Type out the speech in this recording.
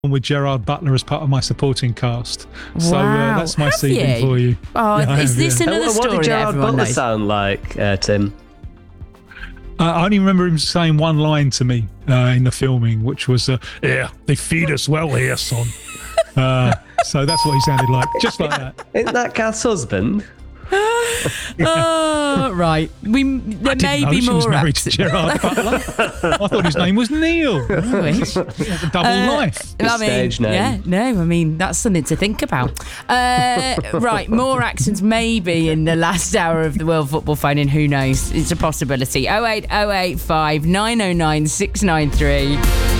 with Gerard Butler as part of my supporting cast. So Wow. that's my Have CV you? for you. Oh, Yeah, I is have, this yeah. another What story did that Gerard everyone Butler knows? sound like, Tim? I only remember him saying one line to me in the filming, which was, "Yeah, they feed us well here, son." So that's what he sounded like, just like that. Isn't that Kath's husband? Oh, right. There I didn't may know be she was more married to accents. Gerard Butler. I thought his name was Neil. I wish. Double life. I mean, stage name. yeah, no, I mean, that's something to think about. Right, more accents maybe in the last hour of the World Football Phone in, who knows? It's a possibility. 08085 909 693.